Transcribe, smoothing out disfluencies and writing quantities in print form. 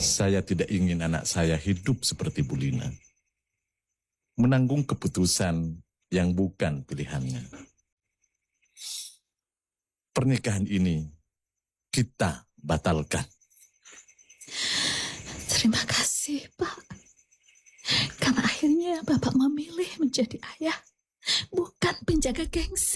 Saya tidak ingin anak saya hidup seperti Bu Lina. Menanggung keputusan yang bukan pilihannya. Pernikahan ini kita batalkan. Terima kasih, Pak. Karena akhirnya Bapak memilih menjadi ayah, bukan penjaga gengsi.